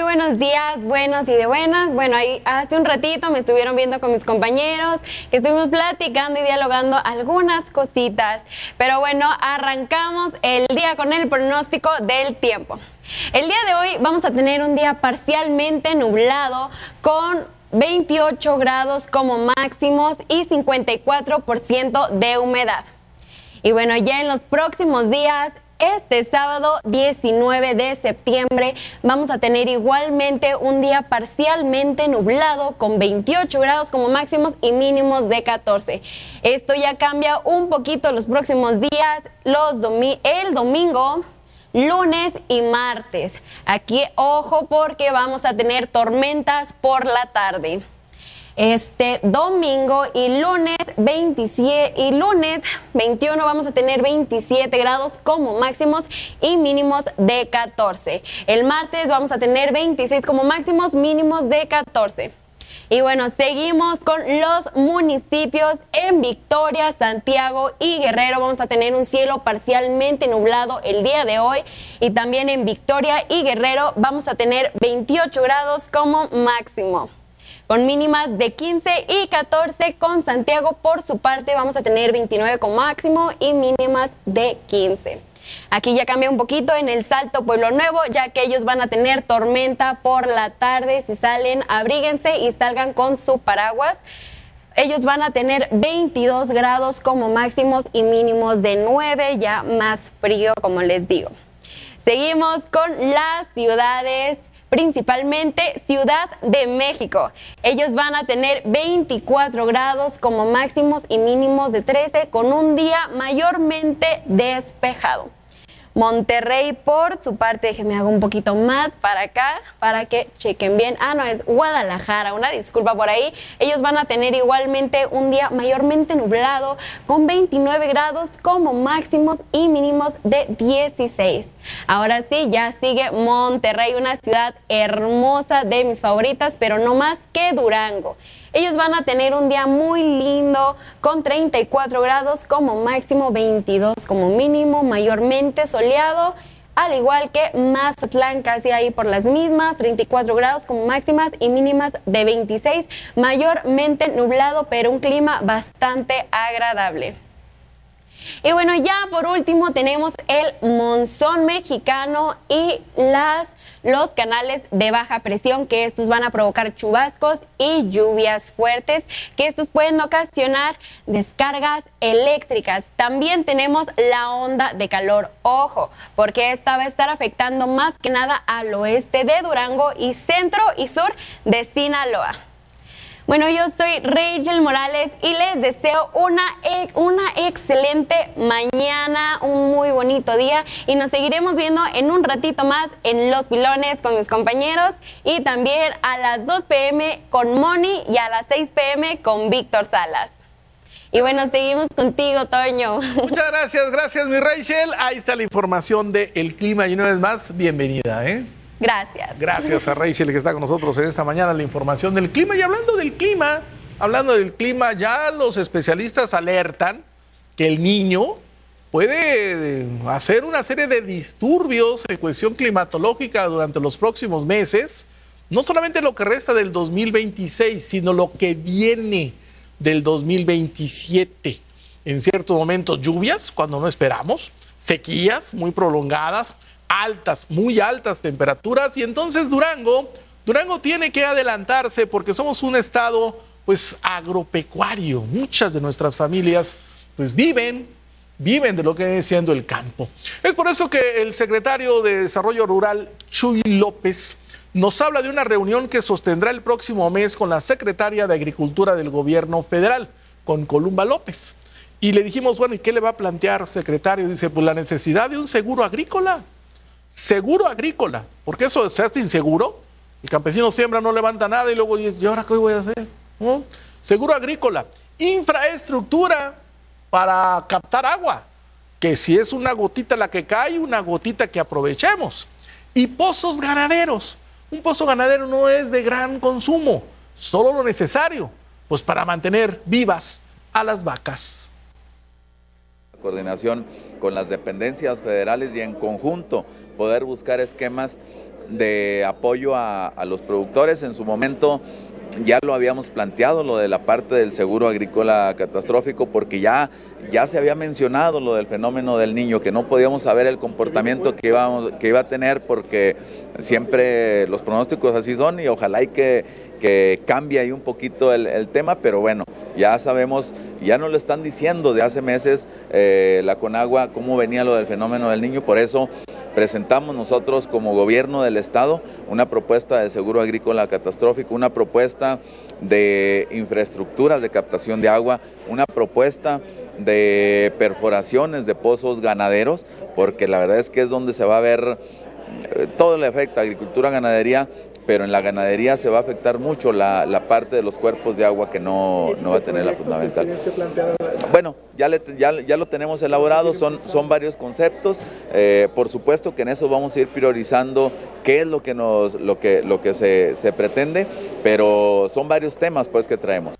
buenos días, buenos y de buenas. Bueno, ahí hace un ratito me estuvieron viendo con mis compañeros, que estuvimos platicando y dialogando algunas cositas. Pero bueno, arrancamos el día con el pronóstico del tiempo. El día de hoy vamos a tener un día parcialmente nublado con 28 grados como máximos y 54% de humedad. Y bueno, ya en los próximos días, este sábado 19 de septiembre vamos a tener igualmente un día parcialmente nublado con 28 grados como máximos y mínimos de 14. Esto ya cambia un poquito los próximos días, el domingo, lunes y martes. Aquí ojo porque vamos a tener tormentas por la tarde. Este domingo y lunes 21 vamos a tener 27 grados como máximos y mínimos de 14. El martes vamos a tener 26 como máximos, mínimos de 14. Y bueno, seguimos con los municipios. En Victoria, Santiago y Guerrero vamos a tener un cielo parcialmente nublado el día de hoy. Y también en Victoria y Guerrero vamos a tener 28 grados como máximo, con mínimas de 15 y 14. Con Santiago, por su parte, vamos a tener 29 como máximo y mínimas de 15. Aquí ya cambia un poquito en el Salto Pueblo Nuevo, ya que ellos van a tener tormenta por la tarde. Si salen, abríguense y salgan con su paraguas. Ellos van a tener 22 grados como máximos y mínimos de 9, ya más frío, como les digo. Seguimos con las ciudades. Principalmente Ciudad de México. Ellos van a tener 24 grados como máximos y mínimos de 13, con un día mayormente despejado. Monterrey, por su parte, déjenme hago un poquito más para acá, para que chequen bien. No, es Guadalajara, una disculpa por ahí. Ellos van a tener igualmente un día mayormente nublado, con 29 grados como máximos y mínimos de 16. Ahora sí, ya sigue Monterrey, una ciudad hermosa, de mis favoritas, pero no más que Durango. Ellos van a tener un día muy lindo con 34 grados como máximo, 22 como mínimo, mayormente soleado, al igual que Mazatlán, casi ahí por las mismas, 34 grados como máximas y mínimas de 26, mayormente nublado, pero un clima bastante agradable. Y bueno, ya por último tenemos el monzón mexicano y los canales de baja presión, que estos van a provocar chubascos y lluvias fuertes, que estos pueden ocasionar descargas eléctricas. También tenemos la onda de calor, ojo, porque esta va a estar afectando más que nada al oeste de Durango y centro y sur de Sinaloa. Bueno, yo soy Rachel Morales y les deseo una excelente mañana, un muy bonito día, y nos seguiremos viendo en un ratito más en Los Pilones con mis compañeros, y también a las 2 p.m. con Moni y a las 6 p.m. con Víctor Salas. Y bueno, seguimos contigo, Toño. Muchas gracias mi Rachel. Ahí está la información del clima y una vez más, bienvenida, Gracias. Gracias a Rachel, que está con nosotros en esta mañana, la información del clima. Y hablando del clima, ya los especialistas alertan que el Niño puede hacer una serie de disturbios en cuestión climatológica durante los próximos meses, no solamente lo que resta del 2026, sino lo que viene del 2027. En ciertos momentos lluvias, cuando no esperamos, sequías muy prolongadas, muy altas temperaturas, y entonces Durango tiene que adelantarse porque somos un estado pues agropecuario. Muchas de nuestras familias pues viven de lo que viene siendo el campo. Es por eso que el secretario de Desarrollo Rural, Chuy López, nos habla de una reunión que sostendrá el próximo mes con la secretaria de Agricultura del Gobierno Federal, con Columba López. Y le dijimos, bueno, ¿y qué le va a plantear, secretario? Dice, pues la necesidad de un seguro agrícola. Seguro agrícola, porque eso se hace inseguro. El campesino siembra, no levanta nada y luego dice, ¿y ahora qué voy a hacer? ¿No? Seguro agrícola. Infraestructura para captar agua, que si es una gotita la que cae, una gotita que aprovechemos. Y pozos ganaderos. Un pozo ganadero no es de gran consumo, solo lo necesario, pues para mantener vivas a las vacas. Coordinación con las dependencias federales y en conjunto poder buscar esquemas de apoyo a los productores. En su momento ya lo habíamos planteado, lo de la parte del seguro agrícola catastrófico, porque ya se había mencionado lo del fenómeno del niño, que no podíamos saber el comportamiento que iba a tener, porque siempre los pronósticos así son, y ojalá y que cambie ahí un poquito el tema, pero bueno, ya sabemos, ya nos lo están diciendo de hace meses la Conagua cómo venía lo del fenómeno del niño. Por eso presentamos nosotros como gobierno del estado una propuesta de seguro agrícola catastrófico, una propuesta de infraestructuras de captación de agua, una propuesta de perforaciones de pozos ganaderos, porque la verdad es que es donde se va a ver todo el efecto, agricultura, ganadería, pero en la ganadería se va a afectar mucho la parte de los cuerpos de agua que no va a tener la fundamental. Bueno, ya lo tenemos elaborado, son varios conceptos, por supuesto que en eso vamos a ir priorizando qué es lo que se pretende, pero son varios temas pues que traemos.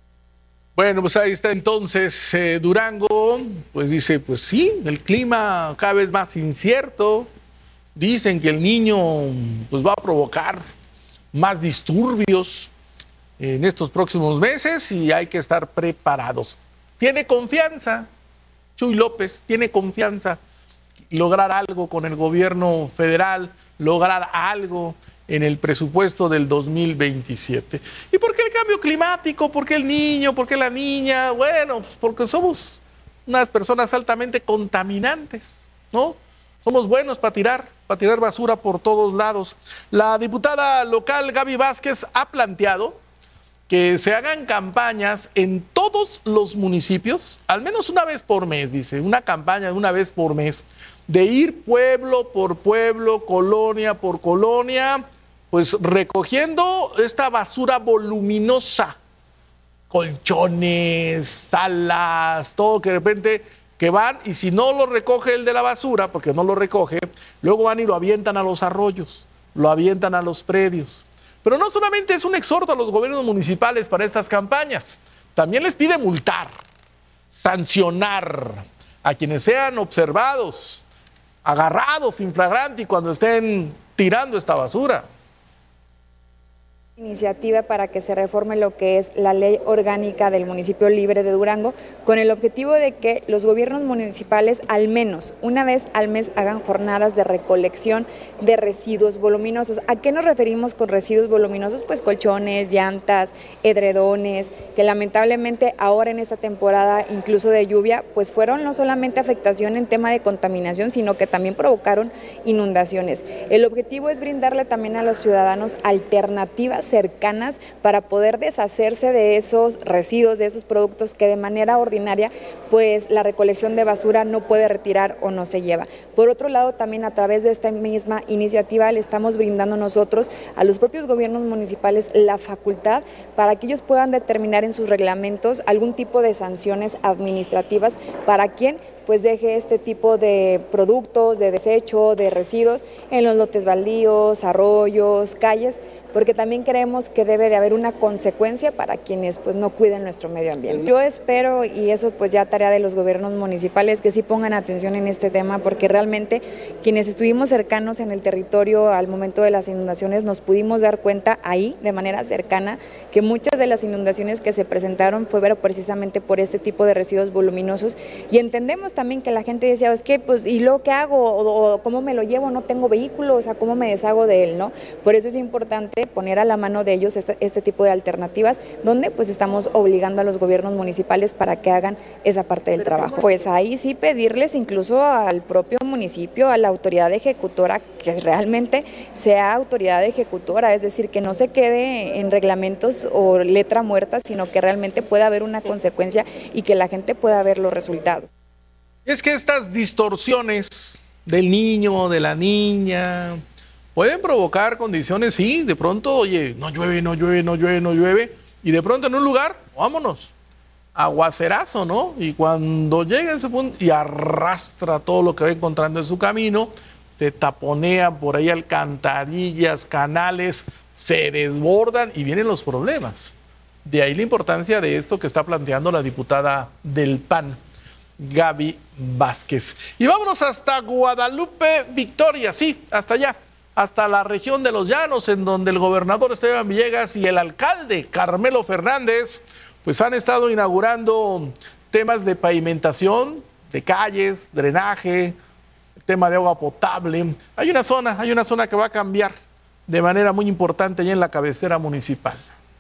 Bueno, pues ahí está entonces Durango, pues dice, pues sí, el clima cada vez más incierto, dicen que el niño pues va a provocar más disturbios en estos próximos meses y hay que estar preparados. Tiene confianza, Chuy López, tiene confianza, lograr algo con el gobierno federal, lograr algo en el presupuesto del 2027. ¿Y por qué el cambio climático? ¿Por qué el niño? ¿Por qué la niña? Bueno, pues porque somos unas personas altamente contaminantes, ¿no? Somos buenos para tirar basura por todos lados. La diputada local Gaby Vázquez ha planteado que se hagan campañas en todos los municipios, al menos una vez por mes, dice, una campaña de una vez por mes, de ir pueblo por pueblo, colonia por colonia, pues recogiendo esta basura voluminosa, colchones, salas, todo que de repente que van, y si no lo recoge el de la basura, porque no lo recoge, luego van y lo avientan a los arroyos, lo avientan a los predios. Pero no solamente es un exhorto a los gobiernos municipales para estas campañas, también les pide multar, sancionar a quienes sean observados, agarrados infraganti cuando estén tirando esta basura. Iniciativa para que se reforme lo que es la ley orgánica del municipio libre de Durango, con el objetivo de que los gobiernos municipales al menos una vez al mes hagan jornadas de recolección de residuos voluminosos. ¿A qué nos referimos con residuos voluminosos? Pues colchones, llantas, edredones, que lamentablemente ahora en esta temporada incluso de lluvia, pues fueron no solamente afectación en tema de contaminación, sino que también provocaron inundaciones. El objetivo es brindarle también a los ciudadanos alternativas cercanas para poder deshacerse de esos residuos, de esos productos que de manera ordinaria pues la recolección de basura no puede retirar o no se lleva. Por otro lado, también a través de esta misma iniciativa le estamos brindando nosotros a los propios gobiernos municipales la facultad para que ellos puedan determinar en sus reglamentos algún tipo de sanciones administrativas para quien pues deje este tipo de productos, de desecho, de residuos en los lotes baldíos, arroyos, calles, porque también creemos que debe de haber una consecuencia para quienes pues no cuiden nuestro medio ambiente. Yo espero, y eso pues ya tarea de los gobiernos municipales, que sí pongan atención en este tema, porque realmente quienes estuvimos cercanos en el territorio al momento de las inundaciones nos pudimos dar cuenta ahí de manera cercana que muchas de las inundaciones que se presentaron fue precisamente por este tipo de residuos voluminosos, y entendemos también que la gente decía, es que pues ¿y luego qué hago? O ¿cómo me lo llevo? No tengo vehículo, o sea, ¿cómo me deshago de él? ¿No? Por eso es importante poner a la mano de ellos este tipo de alternativas, donde pues estamos obligando a los gobiernos municipales para que hagan esa parte del trabajo. Pues ahí sí pedirles incluso al propio municipio, a la autoridad ejecutora, que realmente sea autoridad ejecutora, es decir, que no se quede en reglamentos o letra muerta, sino que realmente pueda haber una consecuencia y que la gente pueda ver los resultados. Es que estas distorsiones del niño, de la niña, pueden provocar condiciones, sí, de pronto, oye, no llueve, no llueve, no llueve, no llueve, y de pronto en un lugar, vámonos, aguacerazo, ¿no? Y cuando llega a ese punto y arrastra todo lo que va encontrando en su camino, se taponea por ahí alcantarillas, canales, se desbordan y vienen los problemas. De ahí la importancia de esto que está planteando la diputada del PAN, Gaby Vázquez. Y vámonos hasta Guadalupe Victoria, sí, hasta allá, hasta la región de Los Llanos, en donde el gobernador Esteban Villegas y el alcalde Carmelo Fernández pues han estado inaugurando temas de pavimentación, de calles, drenaje, tema de agua potable. Hay una zona que va a cambiar de manera muy importante allá en la cabecera municipal.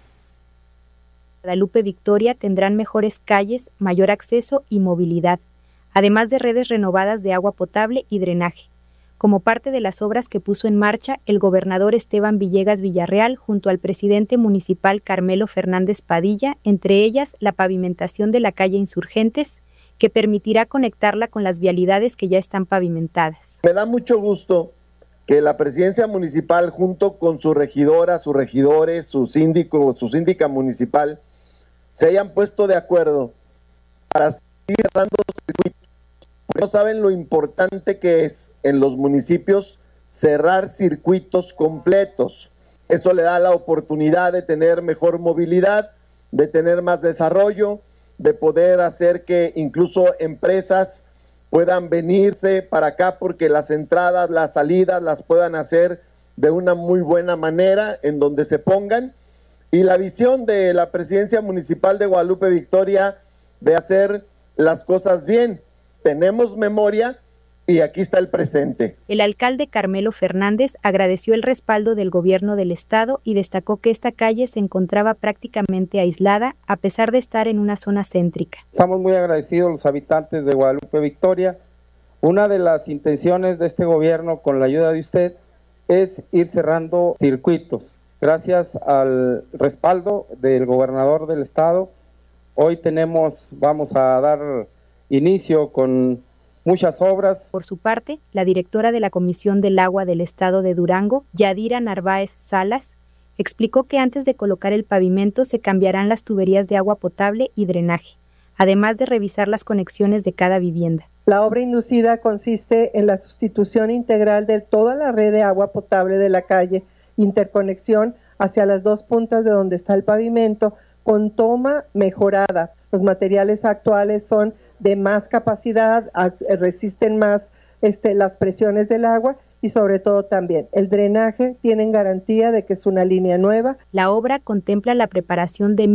Guadalupe Victoria tendrán mejores calles, mayor acceso y movilidad, además de redes renovadas de agua potable y drenaje, como parte de las obras que puso en marcha el gobernador Esteban Villegas Villarreal junto al presidente municipal Carmelo Fernández Padilla, entre ellas la pavimentación de la calle Insurgentes, que permitirá conectarla con las vialidades que ya están pavimentadas. Me da mucho gusto que la presidencia municipal, junto con su regidora, sus regidores, su síndica municipal, se hayan puesto de acuerdo para seguir cerrando los circuitos. No saben lo importante que es en los municipios cerrar circuitos completos. Eso le da la oportunidad de tener mejor movilidad, de tener más desarrollo, de poder hacer que incluso empresas puedan venirse para acá porque las entradas, las salidas las puedan hacer de una muy buena manera en donde se pongan. Y la visión de la presidencia municipal de Guadalupe Victoria de hacer las cosas bien. Tenemos memoria y aquí está el presente. El alcalde Carmelo Fernández agradeció el respaldo del gobierno del estado y destacó que esta calle se encontraba prácticamente aislada a pesar de estar en una zona céntrica. Estamos muy agradecidos los habitantes de Guadalupe Victoria. Una de las intenciones de este gobierno, con la ayuda de usted, es ir cerrando circuitos. Gracias al respaldo del gobernador del estado, hoy vamos a dar inicio con muchas obras. Por su parte, la directora de la Comisión del Agua del Estado de Durango, Yadira Narváez Salas, explicó que antes de colocar el pavimento se cambiarán las tuberías de agua potable y drenaje, además de revisar las conexiones de cada vivienda. La obra inducida consiste en la sustitución integral de toda la red de agua potable de la calle, interconexión hacia las dos puntas de donde está el pavimento, con toma mejorada. Los materiales actuales son de más capacidad, resisten más las presiones del agua y sobre todo también el drenaje tienen garantía de que es una línea nueva. La obra contempla la preparación de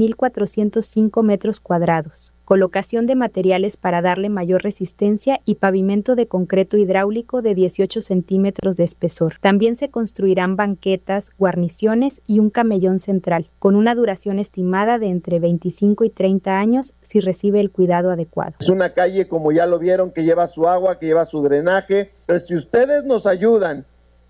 1,405 metros cuadrados, colocación de materiales para darle mayor resistencia y pavimento de concreto hidráulico de 18 centímetros de espesor. También se construirán banquetas, guarniciones y un camellón central, con una duración estimada de entre 25 y 30 años si recibe el cuidado adecuado. Es una calle, como ya lo vieron, que lleva su agua, que lleva su drenaje. Entonces, si ustedes nos ayudan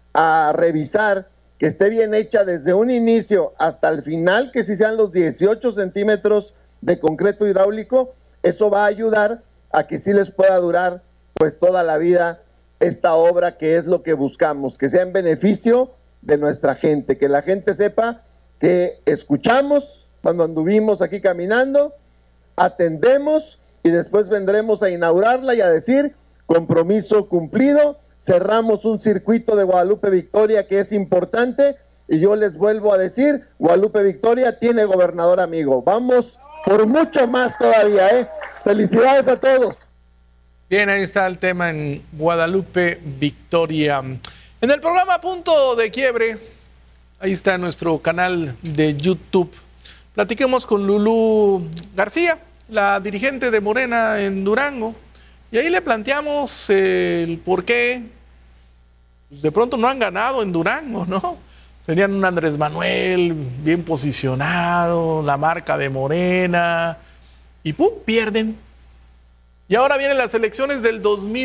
a revisar que esté bien hecha desde un inicio hasta el final, que si sean los 18 centímetros de concreto hidráulico, eso va a ayudar a que sí les pueda durar pues toda la vida esta obra, que es lo que buscamos, que sea en beneficio de nuestra gente, que la gente sepa que escuchamos cuando anduvimos aquí caminando, atendemos y después vendremos a inaugurarla y a decir compromiso cumplido. Cerramos un circuito de Guadalupe Victoria que es importante y yo les vuelvo a decir, Guadalupe Victoria tiene gobernador amigo. Vamos por mucho más todavía, ¿eh? Felicidades a todos. Bien, ahí está el tema en Guadalupe Victoria. En el programa Punto de Quiebre, ahí está nuestro canal de YouTube. Platiquemos con Lulú García, la dirigente de Morena en Durango, y ahí le planteamos el por qué pues de pronto no han ganado en Durango, ¿no? Tenían un Andrés Manuel bien posicionado, la marca de Morena, y ¡pum!, pierden. Y ahora vienen las elecciones del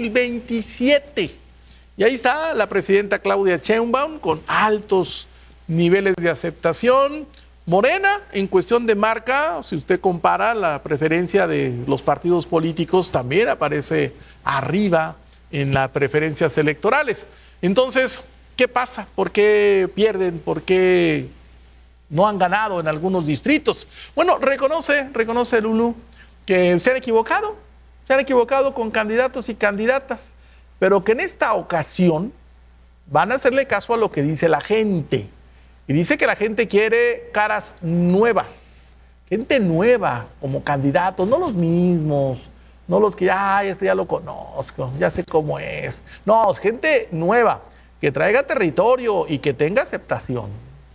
2027. Y ahí está la presidenta Claudia Sheinbaum con altos niveles de aceptación. Morena, en cuestión de marca, si usted compara la preferencia de los partidos políticos, también aparece arriba en las preferencias electorales. Entonces, ¿qué pasa? ¿Por qué pierden? ¿Por qué no han ganado en algunos distritos? Bueno, reconoce Lulú que se han equivocado con candidatos y candidatas, pero que en esta ocasión van a hacerle caso a lo que dice la gente. Y dice que la gente quiere caras nuevas, gente nueva como candidatos, no los mismos, no los que, este ya lo conozco, ya sé cómo es. No, gente nueva. que traiga territorio y que tenga aceptación.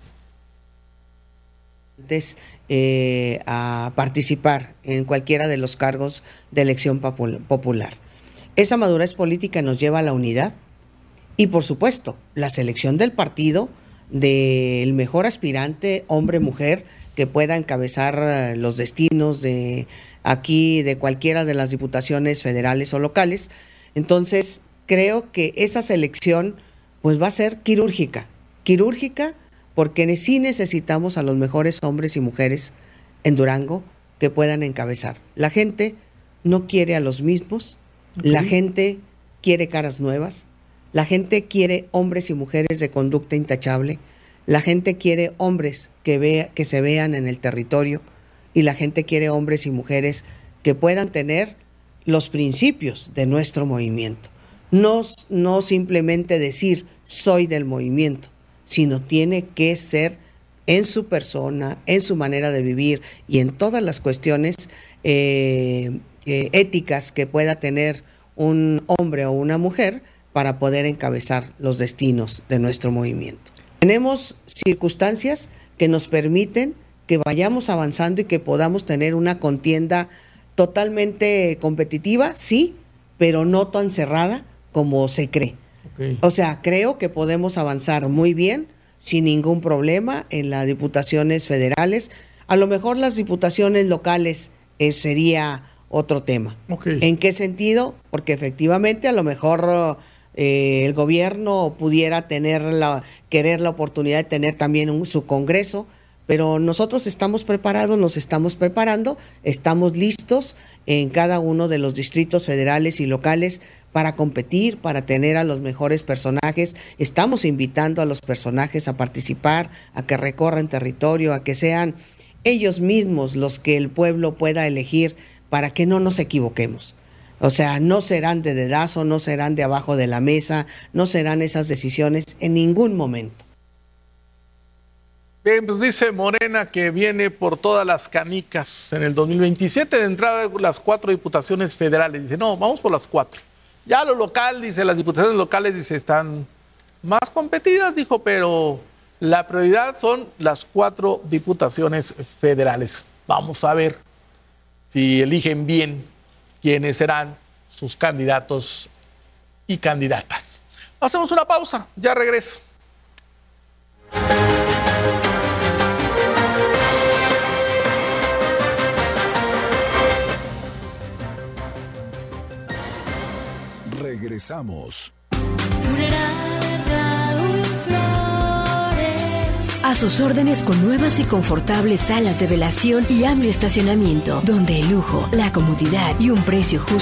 A participar en cualquiera de los cargos de elección popular. Esa madurez política nos lleva a la unidad y, por supuesto, la selección del partido del mejor aspirante, hombre, mujer, que pueda encabezar los destinos de aquí, de cualquiera de las diputaciones federales o locales. Entonces, creo que esa selección pues va a ser quirúrgica, porque sí necesitamos a los mejores hombres y mujeres en Durango que puedan encabezar. La gente no quiere a los mismos, la gente quiere caras nuevas, la gente quiere hombres y mujeres de conducta intachable, la gente quiere hombres que se vean en el territorio y la gente quiere hombres y mujeres que puedan tener los principios de nuestro movimiento. No simplemente decir soy del movimiento, sino tiene que ser en su persona, en su manera de vivir y en todas las cuestiones éticas que pueda tener un hombre o una mujer para poder encabezar los destinos de nuestro movimiento. Tenemos circunstancias que nos permiten que vayamos avanzando y que podamos tener una contienda totalmente competitiva, sí, pero no tan cerrada como se cree. Okay. O sea, creo que podemos avanzar muy bien, sin ningún problema, en las diputaciones federales. A lo mejor las diputaciones locales sería otro tema. Okay. ¿En qué sentido? Porque efectivamente a lo mejor el gobierno pudiera querer la oportunidad de tener también su congreso, pero nosotros estamos preparados, nos estamos preparando, estamos listos en cada uno de los distritos federales y locales para competir, para tener a los mejores personajes. Estamos invitando a los personajes a participar, a que recorran territorio, a que sean ellos mismos los que el pueblo pueda elegir para que no nos equivoquemos. O sea, no serán de dedazo, no serán de abajo de la mesa, no serán esas decisiones en ningún momento. Bien, pues dice Morena que viene por todas las canicas en el 2027, de entrada las 4 diputaciones federales. Dice, no, vamos por las 4. Ya lo local, dice, las diputaciones locales, dice, están más competidas, dijo, pero la prioridad son las 4 diputaciones federales. Vamos a ver si eligen bien quiénes serán sus candidatos y candidatas. Hacemos una pausa, ya regreso. Regresamos. A sus órdenes con nuevas y confortables salas de velación y amplio estacionamiento, donde el lujo, la comodidad y un precio justo